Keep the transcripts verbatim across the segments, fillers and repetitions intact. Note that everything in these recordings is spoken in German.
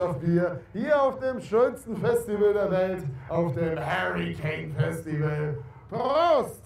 Bier, hier auf dem schönsten Festival der Welt, auf dem Hurricane Festival. Prost!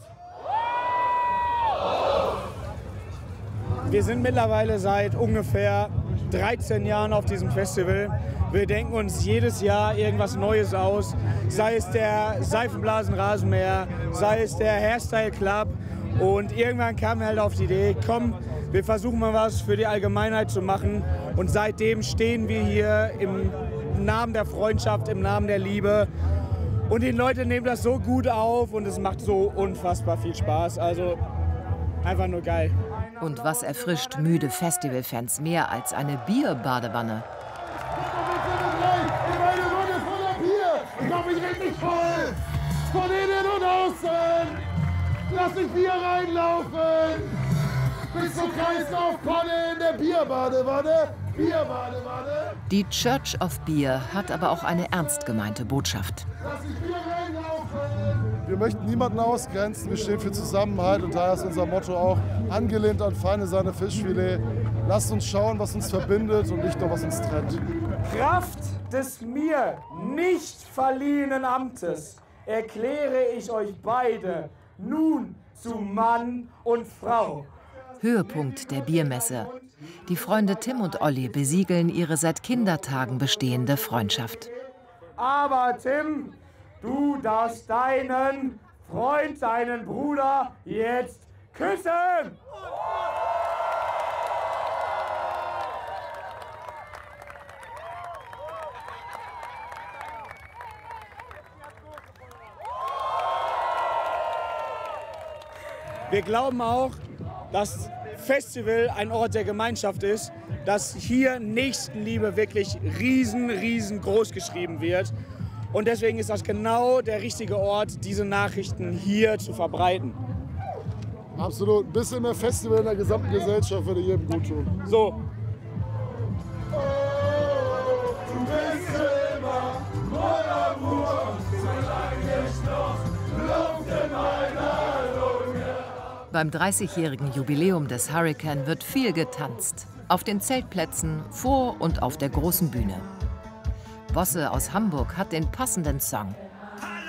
Wir sind mittlerweile seit ungefähr dreizehn Jahren auf diesem Festival. Wir denken uns jedes Jahr irgendwas Neues aus, sei es der Seifenblasen-Rasenmäher, sei es der Hairstyle Club. Und irgendwann kam halt auf die Idee, komm, wir versuchen mal was für die Allgemeinheit zu machen. Und seitdem stehen wir hier im Namen der Freundschaft, im Namen der Liebe. Und die Leute nehmen das so gut auf und es macht so unfassbar viel Spaß. Also einfach nur geil. Und was erfrischt müde Festivalfans mehr als eine Bierbadewanne? Meine Runde voller Bier! Ich mach mich richtig voll! Von innen und außen! Lass dich Bier reinlaufen! Bis zur Kreislaufpanne in der Bierbadewanne! Bierbadewanne! Die Church of Beer hat aber auch eine ernst gemeinte Botschaft. Lass dich Bier reinlaufen! Wir möchten niemanden ausgrenzen, wir stehen für Zusammenhalt und daher ist unser Motto auch angelehnt an feine Sahne Fischfilet. Lasst uns schauen, was uns verbindet und nicht nur, was uns trennt. Kraft des mir nicht verliehenen Amtes erkläre ich euch beide nun zu Mann und Frau. Höhepunkt der Biermesse. Die Freunde Tim und Olli besiegeln ihre seit Kindertagen bestehende Freundschaft. Aber Tim, du darfst deinen Freund, deinen Bruder jetzt küssen! Wir glauben auch, dass Festival ein Ort der Gemeinschaft ist, dass hier Nächstenliebe wirklich riesen, riesengroß geschrieben wird. Und deswegen ist das genau der richtige Ort, diese Nachrichten hier zu verbreiten. Absolut. Ein bisschen mehr Festival in der gesamten Gesellschaft würde jedem gut tun. So. Oh, du bist immer mon amour, solange ich noch Luft in meiner Lunge. Beim dreißigjährigen Jubiläum des Hurricane wird viel getanzt. Auf den Zeltplätzen, vor und auf der großen Bühne. Bosse aus Hamburg hat den passenden Song.